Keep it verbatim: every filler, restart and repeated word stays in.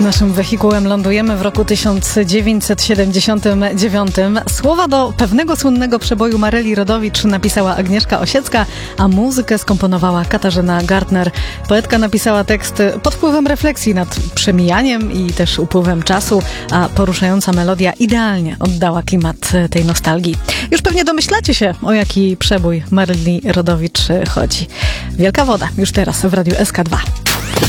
Naszym wehikułem lądujemy w roku tysiąc dziewięćset siedemdziesiątym dziewiątym. Słowa do pewnego słynnego przeboju Maryli Rodowicz napisała Agnieszka Osiecka, a muzykę skomponowała Katarzyna Gartner. Poetka napisała tekst pod wpływem refleksji nad przemijaniem i też upływem czasu, a poruszająca melodia idealnie oddała klimat tej nostalgii. Już pewnie domyślacie się, o jaki przebój Maryli Rodowicz chodzi. Wielka woda, już teraz w Radiu S K dwa.